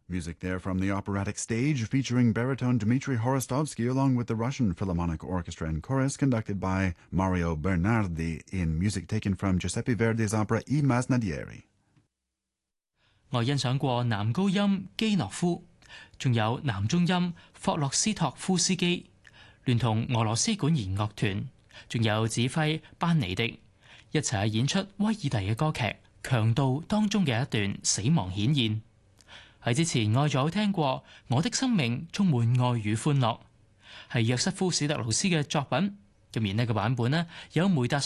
Music there from the operatic stage featuring baritone Dmitry Horostovsky along with the Russian Philharmonic Orchestra and Chorus conducted by Mario Bernardi in music taken from Giuseppe Verdi's opera I Masnadieri. 我欣賞過男高音基諾夫，仲有男中音霍洛斯托夫斯基，聯同俄羅斯管弦樂團，仲有指揮班尼迪一齊演出威爾第嘅歌劇《強盜》當中嘅一段死亡顯現。喺之前我仲有聽過《我的生命充滿愛與歡樂》，係約瑟夫史特勞斯嘅作品。入面呢個版本呢，有梅達